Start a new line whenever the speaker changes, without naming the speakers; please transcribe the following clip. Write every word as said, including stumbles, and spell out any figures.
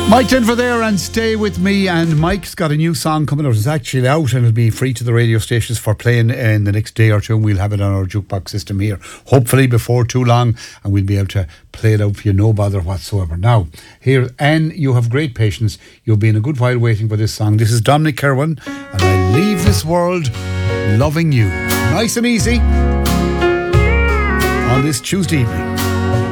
Mike Denver there, and Stay With Me. And Mike's got a new song coming out. It's actually out and it'll be free to the radio stations for playing in the next day or two. And we'll have it on our jukebox system here, hopefully before too long, and we'll be able to play it out for you, no bother whatsoever. Now, here, Anne, you have great patience. You've been a good while waiting for this song. This is Dominic Kerwin, and I leave this world loving you. Nice and easy on this Tuesday evening.